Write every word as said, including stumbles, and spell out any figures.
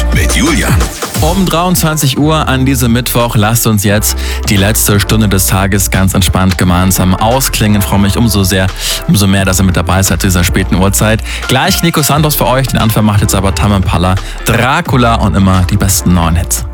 News mit Julian. Um dreiundzwanzig Uhr an diesem Mittwoch lasst uns jetzt die letzte Stunde des Tages ganz entspannt gemeinsam ausklingen. Ich freue mich umso sehr, umso mehr, dass ihr mit dabei seid zu dieser späten Uhrzeit. Gleich Nico Santos für euch, den Anfang macht jetzt aber Tame Impala, Dracula und immer die besten neuen Hits.